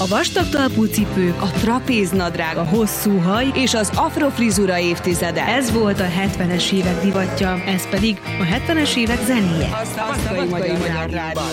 A vastag talpú cipők, a trapéznadrág, a hosszú haj és az afrofrizura évtizede. Ez volt a 70-es évek divatja, ez pedig a 70-es évek zenéje. A Szabadkai Magyar Rádióban.